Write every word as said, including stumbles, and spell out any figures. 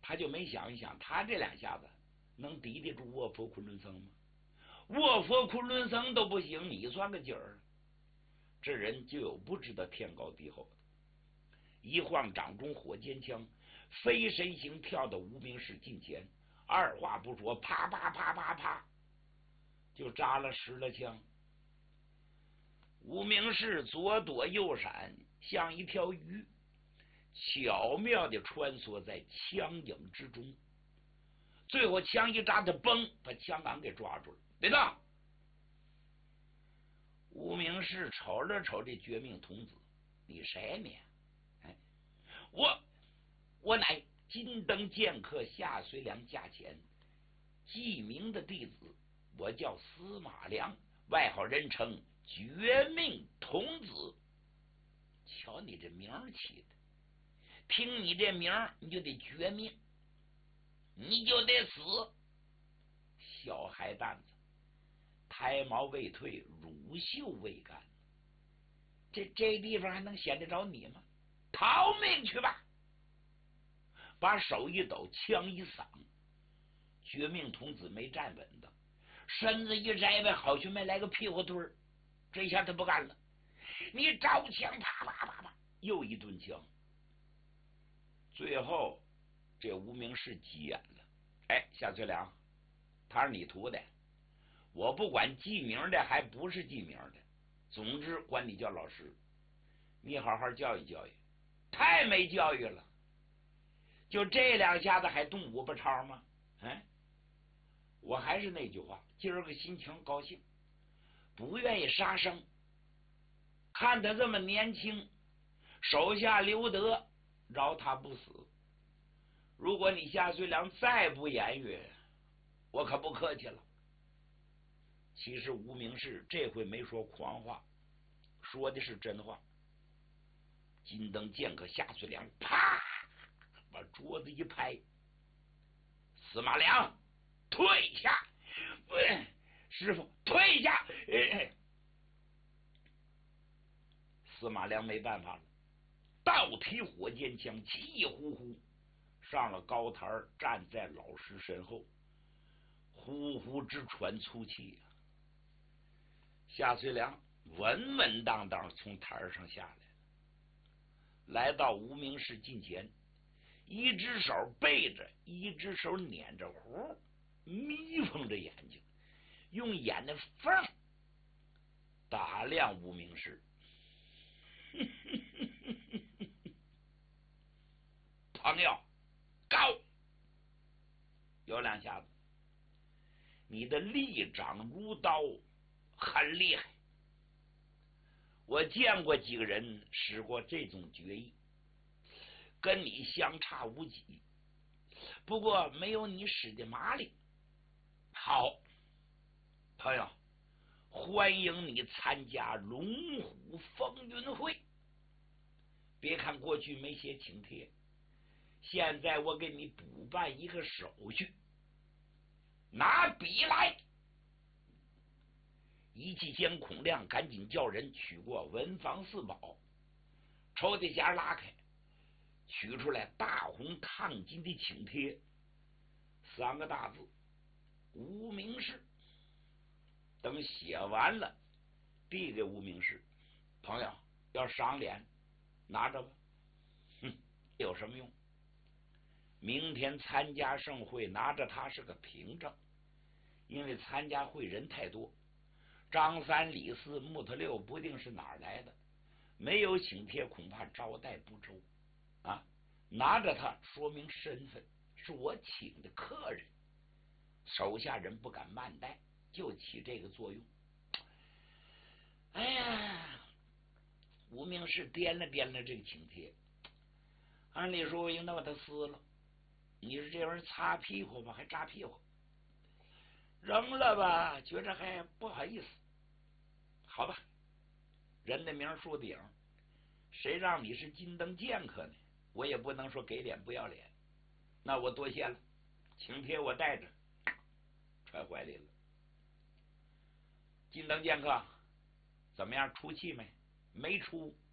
他就没想一想，他这两下子能抵得住卧佛昆仑僧吗？卧佛昆仑僧都不行，你算个劲儿？这人就有不知道天高地厚的。一晃掌中火尖枪，飞身形跳到无名氏近前，二话不说，啪啪啪啪啪，就扎了十了枪。无名氏左躲右闪，像一条鱼，巧妙地穿梭在枪影之中。最后枪一扎，他嘣，把枪杆给抓住了。别动！无名氏瞅了瞅这绝命童子，你谁呢？哎，我我乃金灯剑客夏随良驾前记名的弟子，我叫司马良，外号人称绝命童子。瞧你这名儿起的，听你这名儿你就得绝命，你就得死。小孩蛋子，胎毛未退，乳臭未干，这这地方还能显得着你吗？逃命去吧！把手一抖，枪一扫，绝命童子没站稳的，身子一摘呗，好兄妹来个屁股墩儿，这下他不干了，你招枪，啪啪啪啪，又一顿枪。最后这无名氏急眼了，哎，夏翠良，他是你徒弟，我不管记名的还不是记名的，总之管你叫老师，你好好教育教育。太没教育了，就这两下子还动五八超吗？哎，我还是那句话，今儿个心情高兴，不愿意杀生，看他这么年轻，手下留德，饶他不死。如果你夏遂良再不言语，我可不客气了。其实无名氏这回没说狂话，说的是真话。金灯剑客夏遂良啪把桌子一拍，司马良退下，喂，师傅退下。哎，司马良没办法了，倒提火尖枪，气呼呼上了高台，站在老师身后，呼呼直喘粗气。夏遂良稳稳当当从台上下来，来到无名氏近前，一只手背着，一只手捻着壶，眯缝着眼睛，用眼的缝打量无名氏。朋友，高有两下子，你的利掌如刀，很厉害。我见过几个人使过这种绝艺，跟你相差无几，不过没有你使的麻利。好，朋友，欢迎你参加龙虎风云会。别看过去没写请帖，现在我给你补办一个手续，拿笔来。一气间，孔亮赶紧叫人取过文房四宝，抽屉匣拉开，取出来大红烫金的请帖，三个大字无名氏。等写完了，递给无名氏，朋友要赏脸，拿着吧。哼，有什么用？明天参加盛会，拿着它是个凭证，因为参加会人太多，张三李四木头六不定是哪儿来的，没有请帖恐怕招待不周啊！拿着它说明身份，是我请的客人，手下人不敢慢待，就起这个作用。哎呀，无名氏掂了掂了这个请帖，按理说我应当把它撕了，你是这玩意儿擦屁股吧，还扎屁股，扔了吧，觉着还不好意思。好吧，人的名树的影，谁让你是金灯剑客呢？我也不能说给脸不要脸。那我多谢了，请帖我带着，揣怀里了。金灯剑客怎么样？出气没？没出，